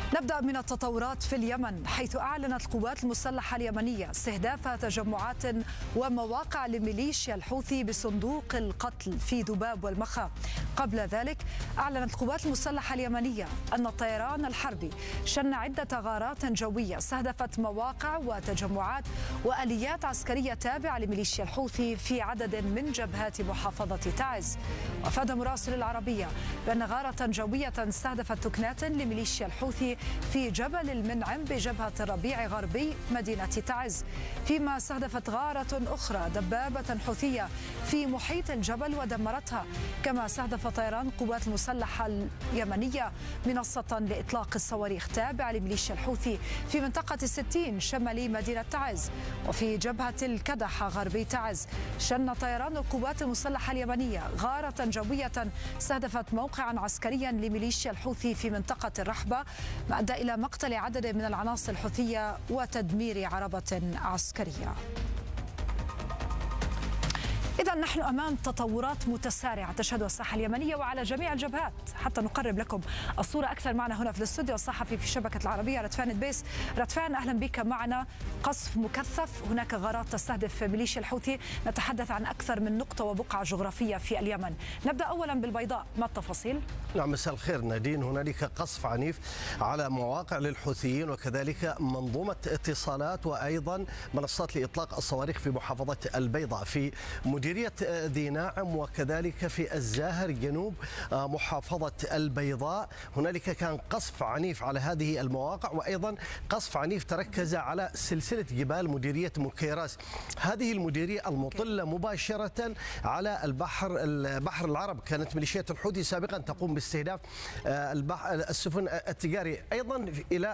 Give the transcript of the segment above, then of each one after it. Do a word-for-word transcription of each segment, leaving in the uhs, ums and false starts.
نبدأ من التطورات في اليمن، حيث أعلنت القوات المسلحة اليمنية استهداف تجمعات ومواقع لميليشيا الحوثي بصندوق القتل في ذباب والمخا. قبل ذلك أعلنت القوات المسلحة اليمنية أن الطيران الحربي شن عدة غارات جوية استهدفت مواقع وتجمعات وآليات عسكرية تابعة لميليشيا الحوثي في عدد من جبهات محافظة تعز. وأفاد مراسل العربية بأن غارة جوية استهدفت ثكنات لميليشيا الحوثي في جبل المنعم بجبهة الربيع غربي مدينة تعز، فيما استهدفت غارة أخرى دبابة حوثية في محيط الجبل ودمرتها. كما استهدف طيران القوات المسلحة اليمنية منصة لإطلاق الصواريخ تابعة لميليشيا الحوثي في منطقة الستين شمالي مدينة تعز. وفي جبهة الكدح غربي تعز شن طيران القوات المسلحة اليمنية غارة جوية استهدفت موقعا عسكريا لميليشيا الحوثي في منطقة الرحبة، ما أدى إلى مقتل عدد من العناصر الحوثية وتدمير عربة عسكرية. إذا نحن أمام تطورات متسارعة تشهدها الساحة اليمنية وعلى جميع الجبهات. حتى نقرب لكم الصورة أكثر، معنا هنا في الاستوديو الصحفي في شبكة العربية رتفان دبيس. رتفان، أهلا بك معنا. قصف مكثف، هناك غارات تستهدف ميليشيا الحوثي، نتحدث عن أكثر من نقطة وبقعة جغرافية في اليمن. نبدأ أولا بالبيضاء، ما التفاصيل؟ نعم، مساء الخير نادين. هنالك قصف عنيف على مواقع للحوثيين وكذلك منظومة اتصالات وأيضا منصات لإطلاق الصواريخ في محافظة البيضاء في مديرية ذي ناعم وكذلك في الزاهر جنوب محافظة البيضاء. هنالك كان قصف عنيف على هذه المواقع وأيضا قصف عنيف تركز على سلسلة جبال مديرية مكيراس، هذه المديرية المطلة مباشرة على البحر البحر العرب. كانت ميليشيات الحوثي سابقا تقوم باستهداف البحر السفن التجاري. أيضا إلى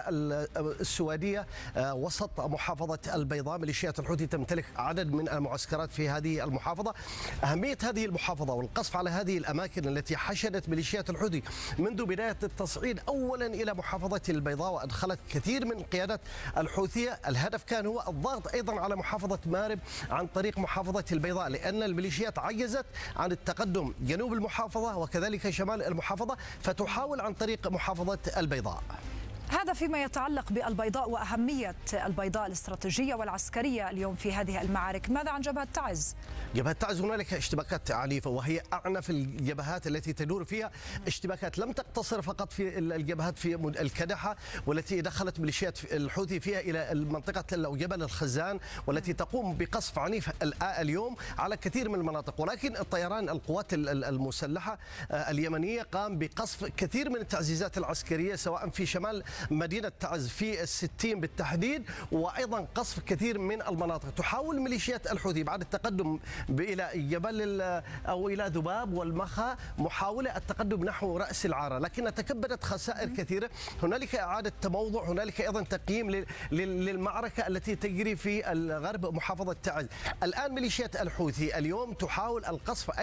السوادية وسط محافظة البيضاء ميليشيات الحوثي تمتلك عدد من المعسكرات في هذه المحافظة. أهمية هذه المحافظة والقصف على هذه الأماكن التي حشدت ميليشيات الحوثي منذ بداية التصعيد أولا إلى محافظة البيضاء وأدخلت كثير من قيادات الحوثية. الهدف كان هو الضغط أيضا على محافظة مارب عن طريق محافظة البيضاء، لأن الميليشيات عجزت عن التقدم جنوب المحافظة وكذلك شمال المحافظة، فتحاول عن طريق محافظة البيضاء. هذا فيما يتعلق بالبيضاء وأهمية البيضاء الاستراتيجية والعسكرية اليوم في هذه المعارك. ماذا عن جبهة تعز؟ جبهة تعز هنالك اشتباكات عنيفة وهي أعنف الجبهات التي تدور فيها اشتباكات، لم تقتصر فقط في الجبهات في الكدحة والتي دخلت ميليشيات الحوثي فيها إلى منطقة أو جبل الخزان والتي تقوم بقصف عنيف اليوم على كثير من المناطق. ولكن الطيران القوات المسلحة اليمنية قام بقصف كثير من التعزيزات العسكرية سواء في شمال مدينة تعز في الستين بالتحديد، وأيضا قصف كثير من المناطق. تحاول ميليشيات الحوثي بعد التقدم إلى جبل أو إلى ذباب والمخا محاولة التقدم نحو رأس العارة، لكن تكبدت خسائر كثيرة. هنالك إعادة تموضع، هنالك أيضا تقييم للمعركة التي تجري في الغرب محافظة تعز. الآن ميليشيات الحوثي اليوم تحاول القصف